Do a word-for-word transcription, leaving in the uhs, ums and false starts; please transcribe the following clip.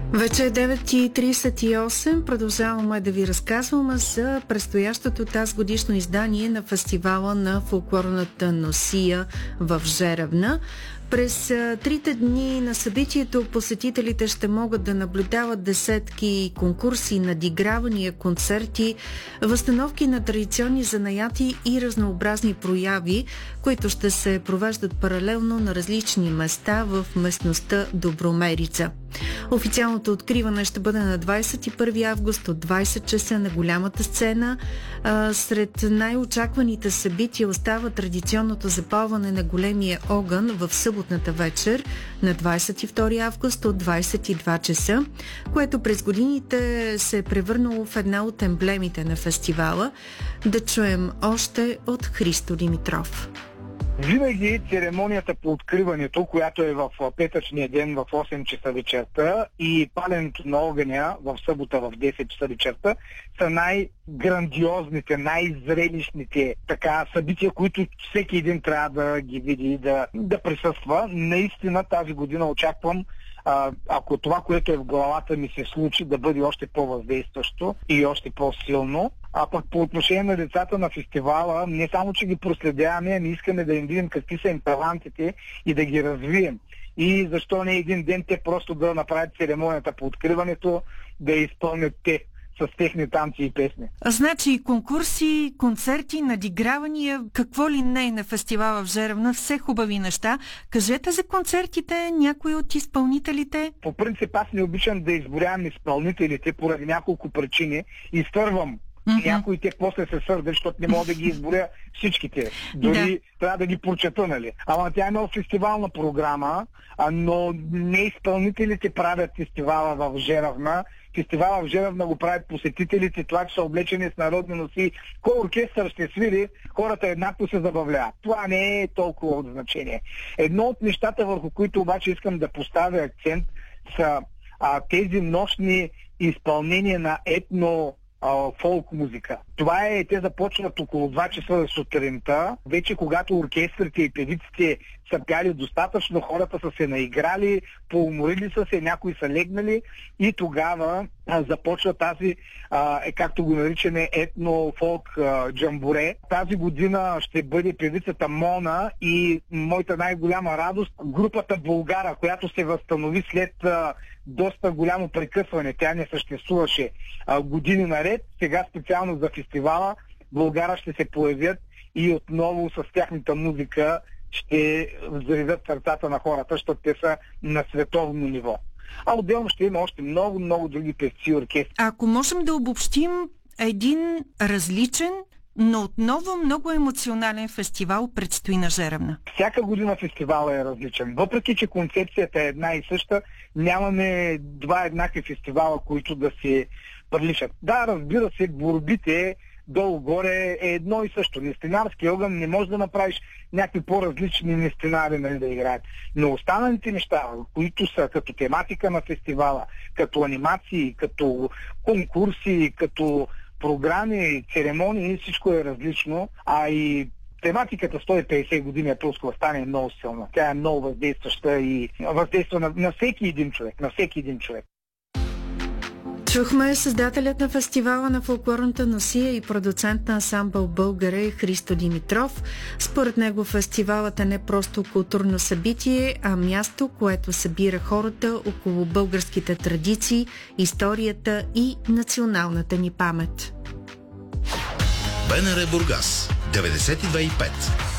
Вече е девет и тридесет и осем. Продължаваме да ви разказваме за предстоящото тази годишно издание на фестивала на фолклорната носия в Жеравна. През трите дни на събитието посетителите ще могат да наблюдават десетки конкурси, надигравания, концерти, възстановки на традиционни занаяти и разнообразни прояви, които ще се провеждат паралелно на различни места в местността Добромерица. Официалното откриване ще бъде на двадесет и първи август от двадесет часа на голямата сцена. Сред най-очакваните събития остава традиционното запалване на големия огън в съботната вечер на двадесет и втори август от двадесет и два часа, което през годините се е превърнало в една от емблемите на фестивала. Да чуем още от Христо Димитров. Винаги церемонията по откриването, която е в петъчния ден в осем часа вечерта, и паленето на огъня в събота в десет часа вечерта са най-грандиозните, най-зрелищните така събития, които всеки един трябва да ги види и да, да присъства. Наистина тази година очаквам, а, ако това, което е в главата ми се случи, да бъде още по-въздействащо и още по-силно. А пък по отношение на децата на фестивала, не само, че ги проследяваме, ами искаме да им видим какви са им талантите и да ги развием. И защо не един ден те просто да направят церемонията по откриването, да я изпълнят те с техни танци и песни. Значи конкурси, концерти, надигравания, какво ли не е на фестивала в Жеравна, все хубави неща. Кажете за концертите някои от изпълнителите. По принцип аз не обичам да изборявам изпълнителите поради няколко причини. Изтървам Mm-hmm. някои те после се сърдят, защото не мога да ги изборя всичките. Дори да. трябва да ги прочета, нали? Ама тя е много фестивална програма, а, но не изпълнителите правят фестивала в Жеравна. Фестивала в Жеравна го правят посетителите, това, че са облечени с народни носи. Кой оркестър ще свири, хората еднакво се забавляват. Това не е толкова от значение. Едно от нещата, върху които обаче искам да поставя акцент, са а, тези нощни изпълнения на етно фолк музика. Това е, те започват около два часа сутринта. Вече когато оркестрите и певиците са пяли достатъчно, хората са се наиграли, поуморили са се, някои са легнали и тогава а, започва тази, а, е, както го наричаме, етно-фолк а, джамбуре. Тази година ще бъде певицата Мона и моята най-голяма радост, групата Булгара, която се възстанови след а, доста голямо прекъсване. Тя не съществуваше а, години наред. Сега специално за фестивала Булгара ще се появят и отново с тяхната музика ще взривят сърцата на хората, защото те са на световно ниво. А отделно ще има още много, много други певци и оркестри. Ако можем да обобщим един различен, но отново много емоционален фестивал предстои на Жеравна. Всяка година фестивалът е различен. Въпреки че концепцията е една и съща, нямаме два еднакви фестивала, които да се приличат. Да, разбира се, борбите долу-горе е едно и също. Нестинарски огън не може да направиш някакви по-различни нестинари, нали, да играят. Но останалите неща, които са като тематика на фестивала, като анимации, като конкурси, като програми, церемонии, всичко е различно, а и тематиката сто и петдесет години априлско въстание е много силна. Тя е много въздействаща и въздейства на, на всеки един човек, на всеки един човек. Чухме създателят на фестивала на фолклорната носия и продуцент на ансамбъл Българе Христо Димитров. Според него фестивалът е не просто културно събитие, а място, което събира хората около българските традиции, историята и националната ни памет. БНР Бургас деветдесет и две и пет